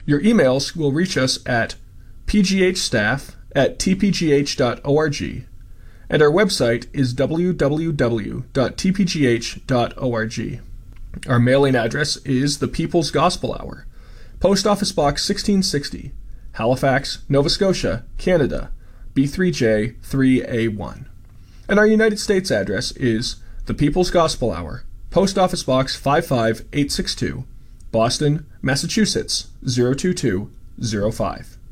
Your emails will reach us at pghstaff@tpgh.org, and our website is www.tpgh.org. Our mailing address is the People's Gospel Hour, Post Office Box 1660, Halifax, Nova Scotia, Canada, B3J 3A1. And our United States address is the People's Gospel Hour, Post Office Box 55862, Boston, Massachusetts 02205.